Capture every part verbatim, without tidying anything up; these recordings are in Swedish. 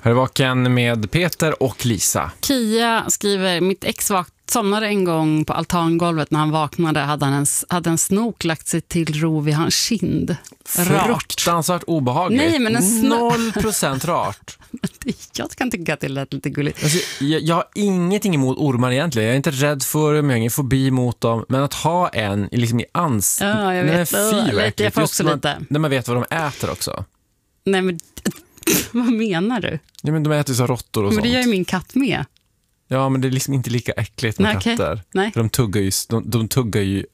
Här är Vaken med Peter och Lisa. Kia skriver, mitt ex vakt somnade en gång på altangolvet. När han vaknade hade, han en, hade en snok lagt sig till ro vid hans kind. Rart. Fruktansvärt obehagligt. Nej, men en sno- Noll procent rart. Jag kan tycka att det lät lite gulligt. Alltså, jag, jag har ingenting emot ormar egentligen. Jag är inte rädd för dem, jag har ingen fobi mot dem. Men att ha en liksom i ans... Ja, jag vet. Nej, fy, lite, jag får också man, lite. när man vet vad de äter också. Nej, men vad menar du? Ja, men de äter ju så råttor och men sånt. det gör ju min katt med. Ja, men det är liksom inte lika äckligt med Nej, katter. okay. Nej. För de tuggar ju... De, de tuggar ju...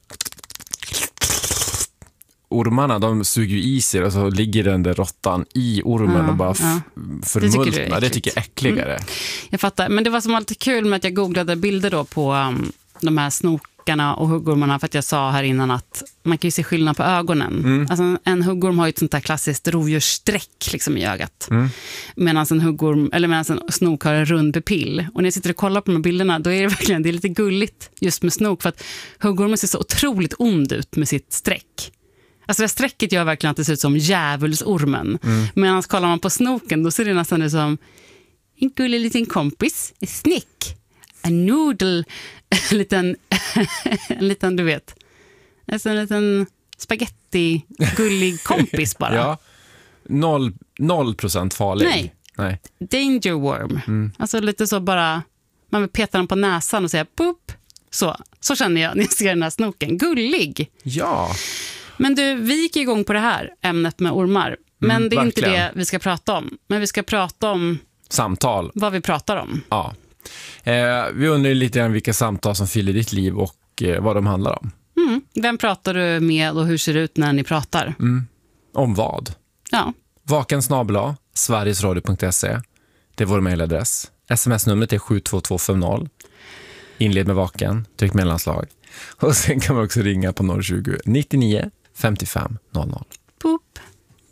Ormarna, de suger ju i sig och så ligger den där råttan i ormen ja, och bara ja. förmultnar. Det tycker jag är äckligare. Mm. Jag fattar, men det var som alltid kul med att jag googlade bilder då på um, de här snokarna och huggormarna, för att jag sa här innan att man kan ju se skillnad på ögonen. Mm. Alltså en huggorm har ju ett sånt där klassiskt rovdjurssträck liksom i ögat. Mm. Medan en huggorm, eller medan en snok har en rund pupill. Och när jag sitter och kollar på de här bilderna, då är det verkligen, det är lite gulligt just med snok, för att huggormen ser så otroligt ond ut med sitt streck. Alltså det strecket gör verkligen att det ser ut som djävulsormen. Mm. Medan kollar man på snoken, då ser det nästan ut som en gullig liten kompis, en snick, en noodle, en liten, en liten, du vet, alltså en liten spaghetti, gullig kompis bara. Ja, noll, noll procent farlig. Nej, Nej. Danger worm. Mm. Alltså lite så bara, man vill peta den på näsan och säga pup. Så, så känner jag när jag ser den här snoken. Gullig. Ja. Men du, vi gick igång på det här ämnet med ormar. Men mm, det är verkligen inte det vi ska prata om. Men vi ska prata om... Samtal. Vad vi pratar om. Ja. Eh, vi undrar lite grann vilka samtal som fyller ditt liv och eh, vad de handlar om. Mm. Vem pratar du med och hur ser det ut när ni pratar? Mm. Om vad? Ja. Vaken snabel-a, sverigesradio punkt se. Det är vår mejladress. Sms-numret är sju två två fem noll. Inled med Vaken, tryck mellanslag. Och sen kan man också ringa på noll tjugo, nittionio, femtiofem, noll noll. Boop.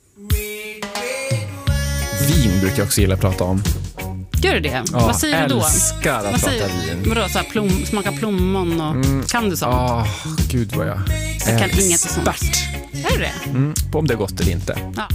Vin brukar jag också gilla att prata om. Gör du det? Ja, vad säger du då? Älskar att vad prata säger, vin. Vadå, så här plom, smaka plommon och... Mm. Kan du sånt? Ja, oh, gud vad jag Jag kan inget sånt. Expert. Är du det? Mm, på om det är gott eller inte. Ja.